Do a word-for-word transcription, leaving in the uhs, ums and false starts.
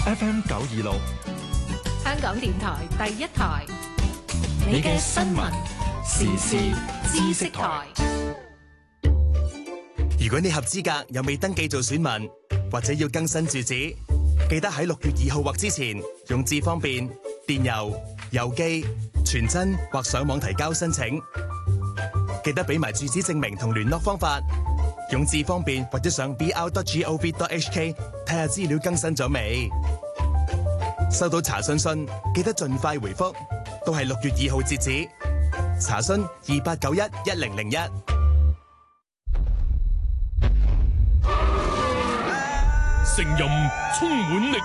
F M 九二六， 香港電台第一台， 你嘅新聞時事知識台。 如果你合資格又未登記做選民，或者要更新住址，記得喺六月二號或之前用智方便、電郵、郵寄、傳真或上網提交申請。記得俾埋住址證明同聯絡方法，用智方便或者上 b r dot gov dot h k 睇下資料更新咗未。收到查詢信，記得盡快回覆，都係六月二號截止。查詢二八九一一零零一。 聲音充滿力